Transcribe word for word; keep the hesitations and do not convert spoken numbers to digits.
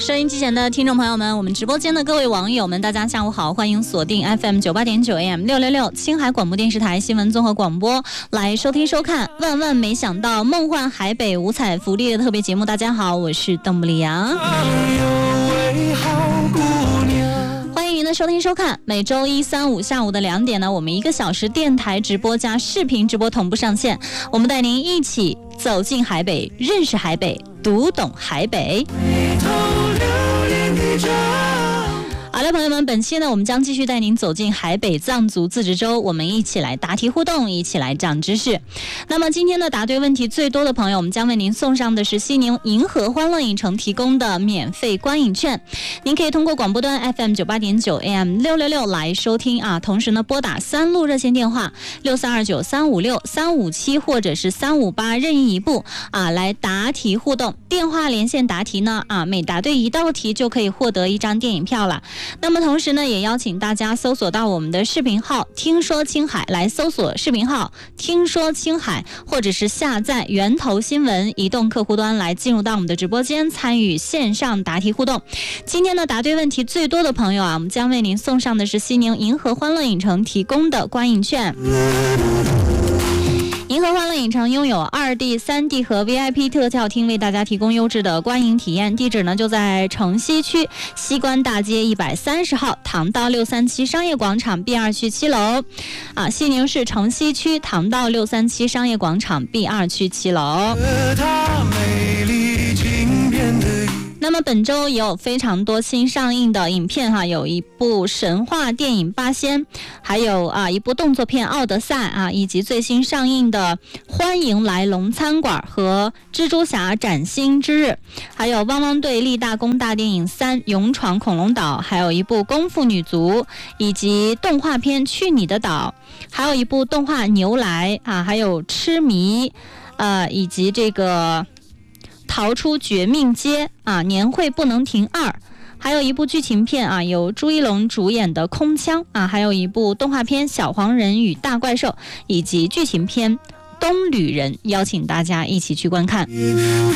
收音机前的听众朋友们，我们直播间的各位网友们，大家下午好，欢迎锁定 F M 九八点九 A M 六六六青海广播电视台新闻综合广播来收听收看。万万没想到，梦幻海北五彩福利的特别节目。大家好，我是邓布利亚。欢迎您的收听收看，每周一、三、五下午的两点呢，我们一个小时电台直播加视频直播同步上线，我们带您一起走进海北，认识海北，读懂海北。好的，朋友们，本期呢，我们将继续带您走进海北藏族自治州，我们一起来答题互动，一起来长知识。那么今天的答对问题最多的朋友，我们将为您送上的是西宁银河欢乐影城提供的免费观影券。您可以通过广播端 F M 九八点九 A M 六六六来收听啊，同时呢，拨打三路热线电话六三二九三五六三五七或者是三五八任意一部啊，来答题互动。电话连线答题呢啊，每答对一道题就可以获得一张电影票了。那么同时呢，也邀请大家搜索到我们的视频号听说青海，来搜索视频号听说青海，或者是下载源头新闻移动客户端来进入到我们的直播间，参与线上答题互动。今天呢，答对问题最多的朋友啊，我们将为您送上的是西宁银河欢乐影城提供的观影券。银河欢乐影城拥有 二 D、三 D 和 V I P 特教厅，为大家提供优质的观影体验。地址呢就在城西区西关大街一百三十号唐道六三七商业广场 B 二区七楼。啊，西宁市城西区唐道六三七商业广场 B 二区七楼。那么本周也有非常多新上映的影片哈，有一部神话电影《八仙》，还有啊一部动作片《奥德赛》啊，以及最新上映的《欢迎来龙餐馆》和《蜘蛛侠崭新之日》，还有汪汪队立大功大电影三《勇闯恐龙岛》，还有一部《功夫女足》，以及动画片《去你的岛》，还有一部动画《牛来》啊，还有《痴迷》呃，以及这个逃出绝命街啊，年会不能停二，还有一部剧情片啊，由朱一龙主演的空枪啊，还有一部动画片小黄人与大怪兽，以及剧情片东旅人，邀请大家一起去观看。